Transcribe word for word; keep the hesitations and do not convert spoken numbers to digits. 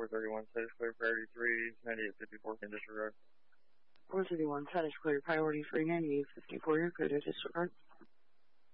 four thirty-one, status clear, priority three, ninety-eight fifty-four, can disregard. four thirty-one, status clear, priority three, ninety-eight fifty-four, you're clear to disregard.